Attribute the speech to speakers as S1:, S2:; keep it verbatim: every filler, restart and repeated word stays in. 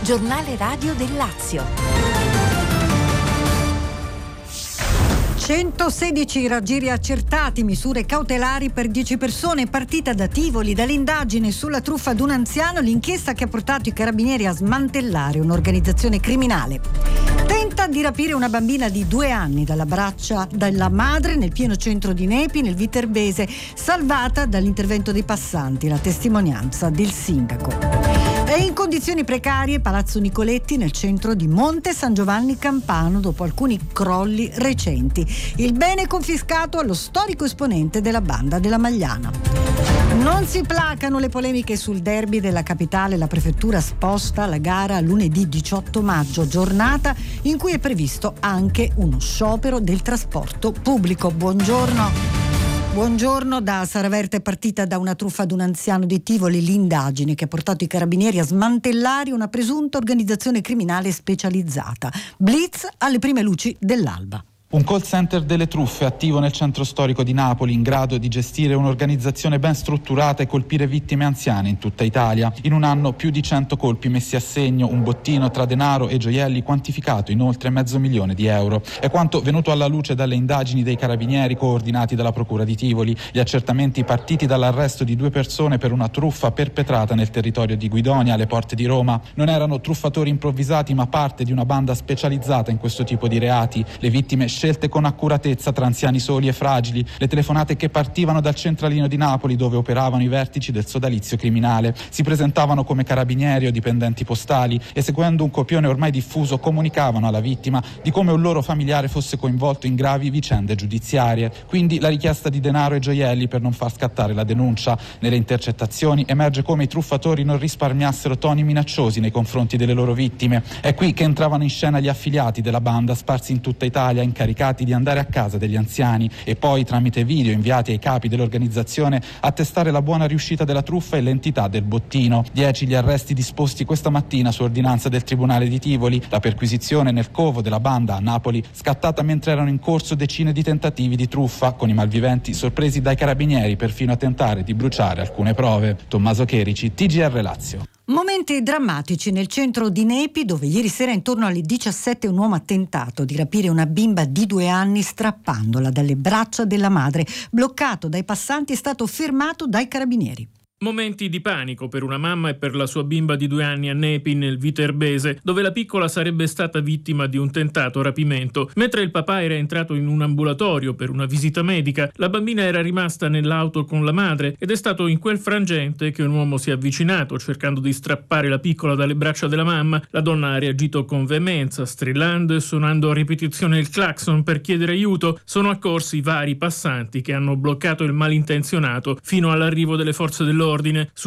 S1: giornale radio del Lazio.
S2: centosedici raggiri accertati, misure cautelari per dieci persone, partita da Tivoli, dall'indagine sulla truffa ad un anziano, l'inchiesta che ha portato i carabinieri a smantellare un'organizzazione criminale. Tenta di rapire una bambina di due anni dalla braccia della madre nel pieno centro di Nepi, nel Viterbese, salvata dall'intervento dei passanti, la testimonianza del sindaco. È in condizioni precarie Palazzo Nicoletti nel centro di Monte San Giovanni Campano dopo alcuni crolli recenti. Il bene confiscato allo storico esponente della banda della Magliana. Non si placano le polemiche sul derby della capitale. La prefettura sposta la gara a lunedì diciotto maggio, giornata in cui è previsto anche uno sciopero del trasporto pubblico. Buongiorno. Buongiorno, da Sara Verte è partita da una truffa ad un anziano di Tivoli l'indagine che ha portato i carabinieri a smantellare una presunta organizzazione criminale specializzata. Blitz alle prime luci dell'alba.
S3: Un call center delle truffe attivo nel centro storico di Napoli, in grado di gestire un'organizzazione ben strutturata e colpire vittime anziane in tutta Italia. In un anno più di cento colpi messi a segno, un bottino tra denaro e gioielli quantificato in oltre mezzo milione di euro. È quanto venuto alla luce dalle indagini dei carabinieri coordinati dalla Procura di Tivoli. Gli accertamenti partiti dall'arresto di due persone per una truffa perpetrata nel territorio di Guidonia, alle porte di Roma. Non erano truffatori improvvisati, ma parte di una banda specializzata in questo tipo di reati. Le vittime scelte con accuratezza tra anziani soli e fragili, le telefonate che partivano dal centralino di Napoli dove operavano i vertici del sodalizio criminale, si presentavano come carabinieri o dipendenti postali e seguendo un copione ormai diffuso comunicavano alla vittima di come un loro familiare fosse coinvolto in gravi vicende giudiziarie. Quindi la richiesta di denaro e gioielli per non far scattare la denuncia. Nelle intercettazioni emerge come i truffatori non risparmiassero toni minacciosi nei confronti delle loro vittime. È qui che entravano in scena gli affiliati della banda sparsi in tutta Italia, incaricati di andare a casa degli anziani e poi tramite video inviati ai capi dell'organizzazione attestare la buona riuscita della truffa e l'entità del bottino. Dieci gli arresti disposti questa mattina su ordinanza del Tribunale di Tivoli, la perquisizione nel covo della banda a Napoli scattata mentre erano in corso decine di tentativi di truffa, con i malviventi sorpresi dai carabinieri perfino a tentare di bruciare alcune prove. Tommaso Cherici, T G R Lazio.
S2: Momenti drammatici nel centro di Nepi, dove ieri sera intorno alle diciassette un uomo ha tentato di rapire una bimba di due anni strappandola dalle braccia della madre. Bloccato dai passanti, è stato fermato dai carabinieri.
S4: Momenti di panico per una mamma e per la sua bimba di due anni a Nepi, nel Viterbese, dove la piccola sarebbe stata vittima di un tentato rapimento. Mentre il papà era entrato in un ambulatorio per una visita medica, la bambina era rimasta nell'auto con la madre ed è stato in quel frangente che un uomo si è avvicinato cercando di strappare la piccola dalle braccia della mamma. La donna ha reagito con veemenza, strillando e suonando a ripetizione il clacson per chiedere aiuto. Sono accorsi vari passanti che hanno bloccato il malintenzionato fino all'arrivo delle forze dell'ordine.